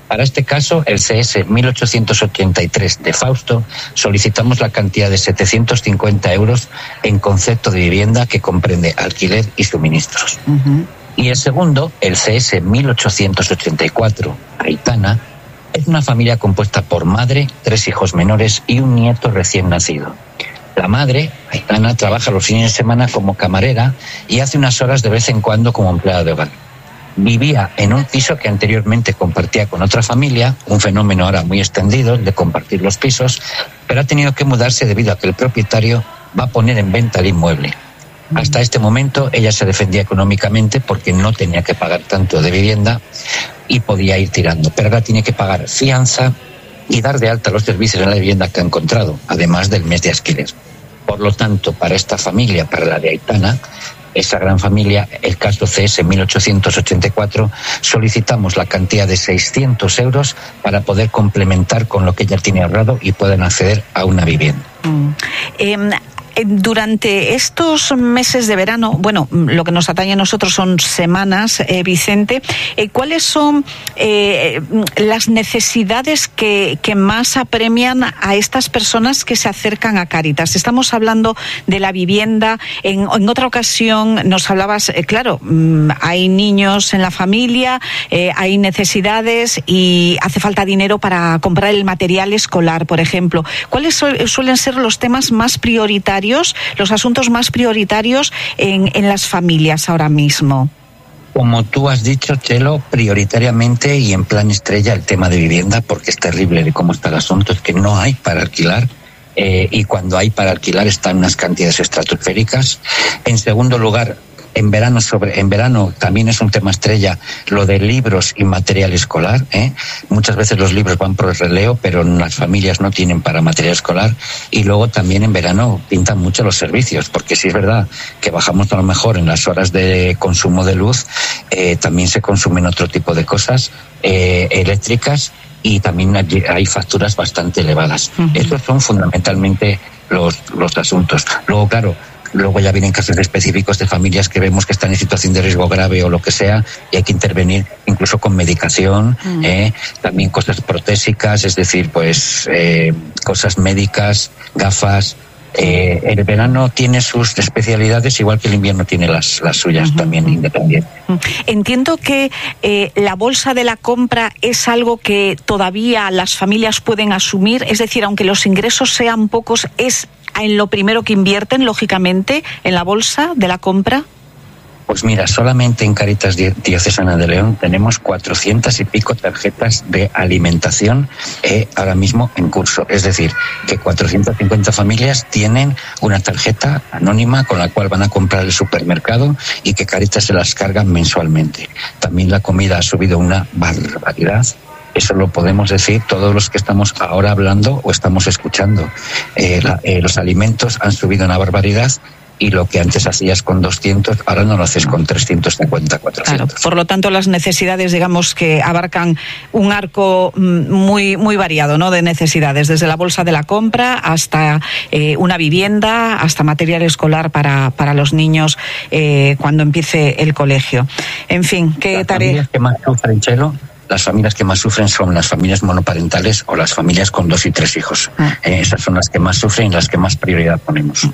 Para este caso, el CS 1883 de Fausto, solicitamos la cantidad de 750 euros en concepto de vivienda que comprende alquiler y suministros. Y el segundo, el CS 1884, Aitana, es una familia compuesta por madre, 3 hijos menores y un nieto recién nacido. La madre, Aitana, trabaja los fines de semana como camarera y hace unas horas de vez en cuando como empleada de hogar. Vivía en un piso que anteriormente compartía con otra familia, un fenómeno ahora muy extendido, el de compartir los pisos, pero ha tenido que mudarse debido a que el propietario va a poner en venta el inmueble. Hasta este momento ella se defendía económicamente porque no tenía que pagar tanto de vivienda y podía ir tirando, pero ahora tiene que pagar fianza y dar de alta los servicios en la vivienda que ha encontrado, además del mes de alquiler. Por lo tanto, para esta familia, para la de Aitana, esa gran familia, el caso CS 1884, solicitamos la cantidad de 600 euros para poder complementar con lo que ella tiene ahorrado y puedan acceder a una vivienda. Durante estos meses de verano, bueno, lo que nos atañe a nosotros son semanas, Vicente, ¿cuáles son las necesidades que más apremian a estas personas que se acercan a Cáritas? Estamos hablando de la vivienda. En otra ocasión nos hablabas, claro, hay niños en la familia, hay necesidades y hace falta dinero para comprar el material escolar, por ejemplo. ¿Cuáles suelen ser los temas más prioritarios, los asuntos más prioritarios en las familias ahora mismo? Como tú has dicho, Chelo, prioritariamente y en plan estrella el tema de vivienda, porque es terrible de cómo está el asunto, es que no hay para alquilar. Y cuando hay para alquilar están unas cantidades estratosféricas. En segundo lugar, en verano también es un tema estrella lo de libros y material escolar. Muchas veces los libros van por el releo, pero las familias no tienen para material escolar. Y luego también en verano pintan mucho los servicios, porque sí es verdad que bajamos a lo mejor en las horas de consumo de luz, también se consumen otro tipo de cosas eléctricas y también hay facturas bastante elevadas. Estos son fundamentalmente los asuntos. Luego, claro, luego ya vienen casos específicos de familias que vemos que están en situación de riesgo grave o lo que sea y hay que intervenir incluso con medicación, también cosas protésicas, es decir, pues cosas médicas, gafas. El verano tiene sus especialidades, igual que el invierno tiene las suyas también independientes. Entiendo que la bolsa de la compra es algo que todavía las familias pueden asumir, es decir, aunque los ingresos sean pocos, es en lo primero que invierten, lógicamente, en la bolsa de la compra. Pues mira, solamente en Cáritas Diocesana de León tenemos 400 y pico tarjetas de alimentación ahora mismo en curso. Es decir, que 450 familias tienen una tarjeta anónima con la cual van a comprar el supermercado y que Cáritas se las carga mensualmente. También la comida ha subido una barbaridad. Eso lo podemos decir todos los que estamos ahora hablando o estamos escuchando. Los alimentos han subido una barbaridad. Y lo que antes hacías con 200, ahora no lo haces con 350, 400. Claro, por lo tanto, las necesidades, digamos, que abarcan un arco muy, muy variado, ¿no?, de necesidades, desde la bolsa de la compra hasta una vivienda, hasta material escolar para los niños cuando empiece el colegio. En fin, ¿qué tarea? Las familias que más sufren, Chelo, las familias que más sufren son las familias monoparentales o las familias con 2 y 3 hijos. Esas son las que más sufren y las que más prioridad ponemos.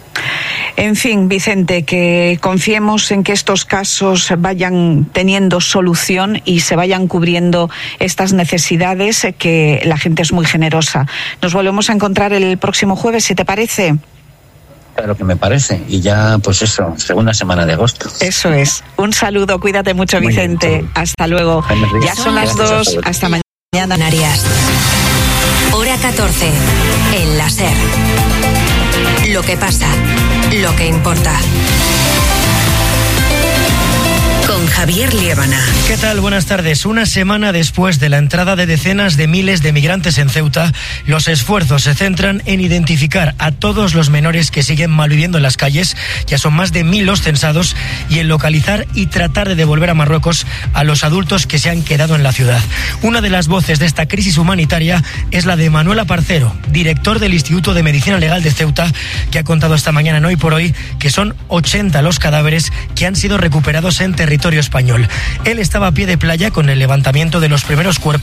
En fin, Vicente, que confiemos en que estos casos vayan teniendo solución y se vayan cubriendo estas necesidades, que la gente es muy generosa. Nos volvemos a encontrar el próximo jueves, si te parece. Claro que me parece. Y ya, pues eso, segunda semana de agosto. Eso es. Un saludo, cuídate mucho, Vicente. Bien, hasta luego. Ya son las 2, hasta mañana. Canarias. Hora 14, en la SER. Lo que pasa, lo que importa. Con Javier Liébana. ¿Qué tal? Buenas tardes. Una semana después de la entrada de decenas de miles de migrantes en Ceuta, los esfuerzos se centran en identificar a todos los menores que siguen malviviendo en las calles, ya son más de 1000 los censados, y en localizar y tratar de devolver a Marruecos a los adultos que se han quedado en la ciudad. Una de las voces de esta crisis humanitaria es la de Manuel Aparcero, director del Instituto de Medicina Legal de Ceuta, que ha contado esta mañana en Hoy por Hoy que son 80 los cadáveres que han sido recuperados en territorio español. Él estaba a pie de playa con el levantamiento de los primeros cuerpos